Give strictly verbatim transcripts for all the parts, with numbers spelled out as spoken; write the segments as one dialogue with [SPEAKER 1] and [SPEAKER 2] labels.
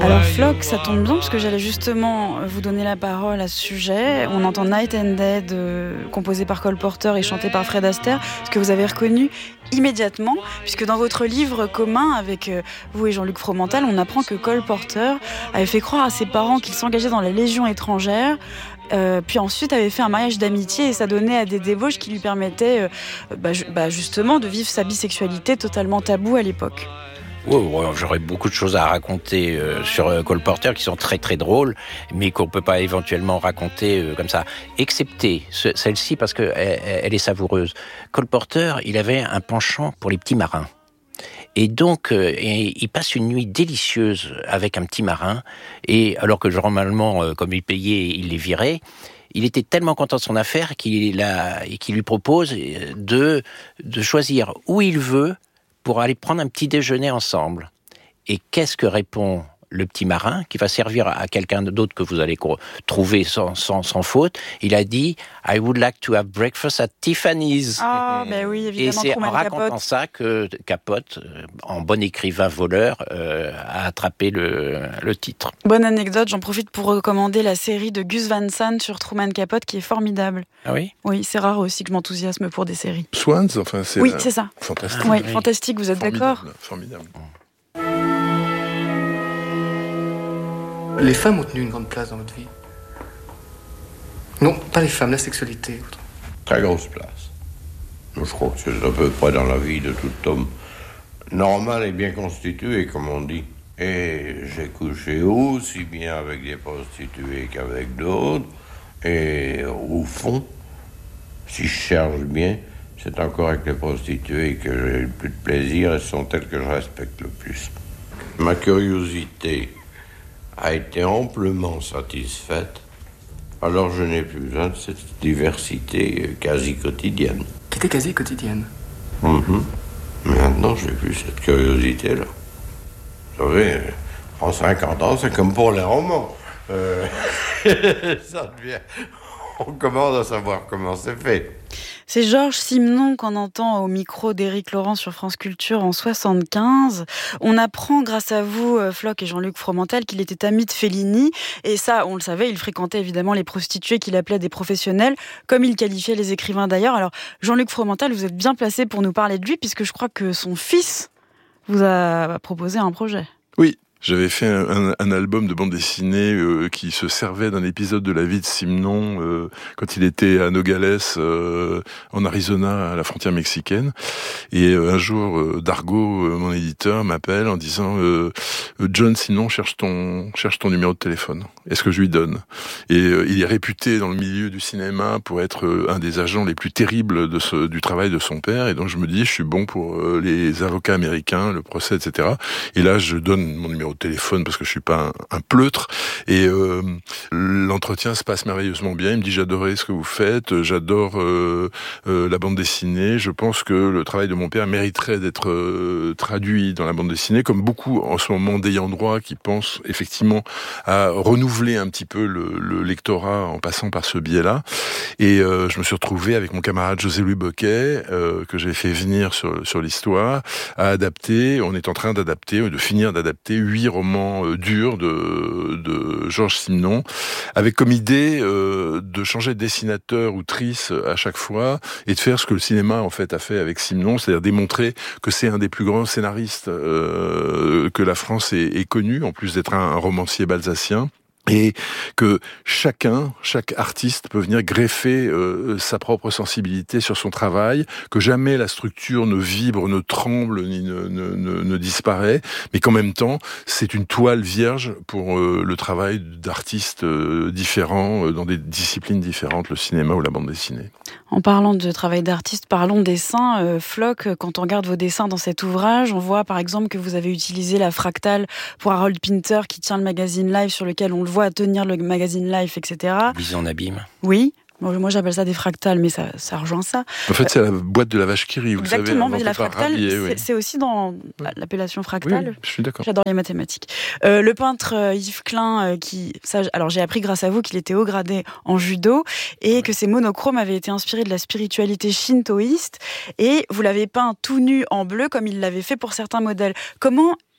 [SPEAKER 1] Alors Flock, ça tombe bien parce que j'allais justement vous donner la parole à ce sujet. On entend Night and Dead, euh, composé par Cole Porter et chanté par Fred Astaire, ce que vous avez reconnu immédiatement, puisque dans votre livre commun avec euh, vous et Jean-Luc Fromental, on apprend que Cole Porter avait fait croire à ses parents qu'il s'engageait dans la Légion étrangère, euh, puis ensuite avait fait un mariage d'amitié et s'adonnait à des débauches qui lui permettaient euh, bah, ju- bah, justement de vivre sa bisexualité totalement taboue à l'époque.
[SPEAKER 2] Oh, ouais, j'aurais beaucoup de choses à raconter euh, sur euh, Cole Porter qui sont très très drôles, mais qu'on peut pas éventuellement raconter euh, comme ça, excepté ce, celle-ci parce que elle, elle est savoureuse. Cole Porter, il avait un penchant pour les petits marins. Et donc, euh, et, il passe une nuit délicieuse avec un petit marin, et alors que normalement, euh, comme il payait, il les virait, il était tellement content de son affaire qu'il, a, et qu'il lui propose de, de choisir où il veut pour aller prendre un petit déjeuner ensemble. Et qu'est-ce que répond le petit marin, qui va servir à quelqu'un d'autre que vous allez trouver sans, sans, sans faute? Il a dit « I would like to have breakfast at Tiffany's ».
[SPEAKER 1] Ah, ben oui, évidemment.
[SPEAKER 2] Et c'est
[SPEAKER 1] Truman
[SPEAKER 2] en racontant
[SPEAKER 1] Capote.
[SPEAKER 2] ça que Capote, en bon écrivain voleur, euh, a attrapé le, le titre.
[SPEAKER 1] Bonne anecdote, j'en profite pour recommander la série de Gus Van Sant sur Truman Capote qui est formidable.
[SPEAKER 2] Ah oui?
[SPEAKER 1] Oui, c'est rare aussi que je m'enthousiasme pour des séries.
[SPEAKER 3] Swans, enfin c'est...
[SPEAKER 1] Oui,
[SPEAKER 3] euh,
[SPEAKER 1] c'est ça.
[SPEAKER 3] Fantastique.
[SPEAKER 1] Oui,
[SPEAKER 2] oui.
[SPEAKER 1] fantastique, vous êtes d'accord?
[SPEAKER 3] Formidable.
[SPEAKER 4] Les femmes ont tenu une grande place dans votre vie. Non, pas les femmes, la sexualité.
[SPEAKER 5] Très grosse place. Je crois que c'est à peu près dans la vie de tout homme normal et bien constitué, comme on dit. Et j'ai couché aussi bien avec des prostituées qu'avec d'autres. Et au fond, si je cherche bien, c'est encore avec les prostituées que j'ai le plus de plaisir et ce sont elles que je respecte le plus. Ma curiosité a été amplement satisfaite, alors je n'ai plus besoin de cette diversité quasi quotidienne.
[SPEAKER 4] Qui était quasi quotidienne.
[SPEAKER 5] Mhm. Maintenant, je n'ai plus cette curiosité-là. Vous savez, en cinquante ans, c'est comme pour les romans. Euh, ça devient... On commence à savoir comment c'est fait.
[SPEAKER 1] C'est Georges Simenon qu'on entend au micro d'Éric Laurent sur France Culture en soixante-quinze. On apprend grâce à vous, Flock et Jean-Luc Fromental, qu'il était ami de Fellini. Et ça, on le savait, il fréquentait évidemment les prostituées qu'il appelait des professionnels, comme il qualifiait les écrivains d'ailleurs. Alors, Jean-Luc Fromental, vous êtes bien placé pour nous parler de lui, puisque je crois que son fils vous a proposé un projet.
[SPEAKER 3] Oui. J'avais fait un, un, un album de bande dessinée euh, qui se servait d'un épisode de la vie de Simenon euh, quand il était à Nogales, euh, en Arizona, à la frontière mexicaine. Et euh, un jour, euh, Dargaud, euh, mon éditeur, m'appelle en disant euh, « John Simenon cherche ton, cherche ton numéro de téléphone. Est-ce que je lui donne ?» Et euh, il est réputé dans le milieu du cinéma pour être euh, un des agents les plus terribles de ce, du travail de son père. Et donc je me dis, je suis bon pour euh, les avocats américains, le procès, et cetera. Et là, je donne mon numéro de téléphone parce que je suis pas un, un pleutre, et euh, l'entretien se passe merveilleusement bien. Il me dit j'adorais ce que vous faites, j'adore euh, euh, la bande dessinée, je pense que le travail de mon père mériterait d'être euh, traduit dans la bande dessinée, comme beaucoup en ce moment d'ayants droit qui pensent effectivement à renouveler un petit peu le, le lectorat en passant par ce biais-là. Et euh, je me suis retrouvé avec mon camarade José-Louis Boquet, euh, que j'ai fait venir sur, sur l'histoire, à adapter. On est en train d'adapter, de finir d'adapter huit romans euh, durs de, de Georges Simenon, avec comme idée euh, de changer de dessinateur ou trice à chaque fois, et de faire ce que le cinéma en fait a fait avec Simenon, c'est-à-dire démontrer que c'est un des plus grands scénaristes euh, que la France ait, ait connu, en plus d'être un, un romancier balsacien. Et que chacun, chaque artiste peut venir greffer euh, sa propre sensibilité sur son travail, que jamais la structure ne vibre, ne tremble, ni ne, ne, ne, ne disparaît, mais qu'en même temps, c'est une toile vierge pour euh, le travail d'artistes euh, différents, euh, dans des disciplines différentes, le cinéma ou la bande dessinée.
[SPEAKER 1] En parlant de travail d'artiste, parlons dessin. Euh, Flock, quand on regarde vos dessins dans cet ouvrage, on voit par exemple que vous avez utilisé la fractale pour Harold Pinter, qui tient le magazine Life, sur lequel on le voit tenir le magazine Life, et cetera.
[SPEAKER 2] Vision en abîme.
[SPEAKER 1] Oui. Moi, j'appelle ça des fractales, mais ça, ça rejoint ça.
[SPEAKER 3] En fait, c'est la boîte de la vache qui rit, vous
[SPEAKER 1] Exactement,
[SPEAKER 3] savez.
[SPEAKER 1] mais la fractale,
[SPEAKER 3] Rabier,
[SPEAKER 1] c'est,
[SPEAKER 3] oui.
[SPEAKER 1] c'est aussi dans l'appellation fractale.
[SPEAKER 3] Oui, je suis d'accord.
[SPEAKER 1] J'adore les mathématiques. Euh, le peintre euh, Yves Klein, euh, qui, ça, alors j'ai appris grâce à vous qu'il était haut gradé en judo et ouais. que ses monochromes avaient été inspirés de la spiritualité shintoïste. Et vous l'avez peint tout nu en bleu, comme il l'avait fait pour certains modèles. Comment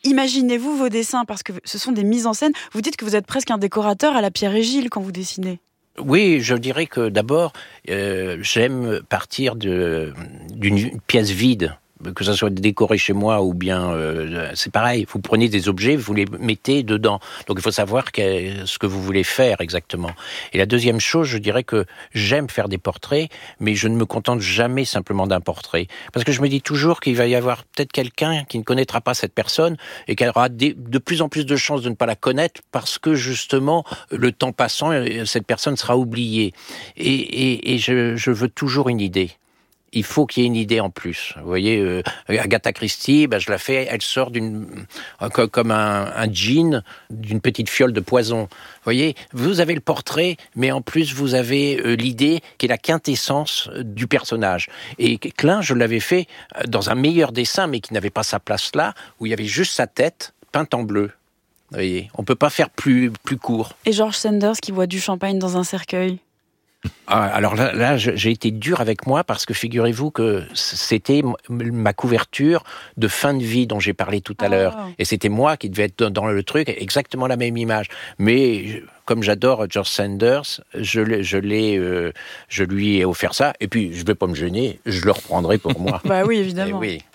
[SPEAKER 1] imaginez-vous vos dessins? Parce que ce sont des mises en scène. Vous dites que vous êtes presque un décorateur à la Pierre et Gilles quand vous dessinez.
[SPEAKER 2] Oui, je dirais que d'abord, euh, j'aime partir de, d'une pièce vide. Que ça soit décoré chez moi ou bien euh, c'est pareil, vous prenez des objets, vous les mettez dedans. Donc il faut savoir que, ce que vous voulez faire exactement. Et la deuxième chose, je dirais que j'aime faire des portraits, mais je ne me contente jamais simplement d'un portrait. Parce que je me dis toujours qu'il va y avoir peut-être quelqu'un qui ne connaîtra pas cette personne et qu'elle aura des, de plus en plus de chances de ne pas la connaître parce que justement, le temps passant, cette personne sera oubliée. Et, et, et je, je veux toujours une idée. Il faut qu'il y ait une idée en plus. Vous voyez, euh, Agatha Christie, ben, je la fais, elle sort d'une, comme un, un djinn d'une petite fiole de poison. Vous voyez, vous avez le portrait, mais en plus vous avez euh, l'idée qui est la quintessence du personnage. Et Klein, je l'avais fait dans un meilleur dessin, mais qui n'avait pas sa place là, où il y avait juste sa tête peinte en bleu. Vous voyez, on peut pas faire plus, plus court.
[SPEAKER 1] Et George Sanders qui boit du champagne dans un cercueil?
[SPEAKER 2] Ah, alors là, là, j'ai été dur avec moi parce que figurez-vous que c'était ma couverture de fin de vie dont j'ai parlé tout à oh. l'heure. Et c'était moi qui devais être dans le truc, exactement la même image. Mais comme j'adore George Sanders, je, je, l'ai, euh, je lui ai offert ça. Et puis, je ne vais pas me gêner, je le reprendrai pour moi.
[SPEAKER 1] Bah oui, évidemment.
[SPEAKER 2] Et oui.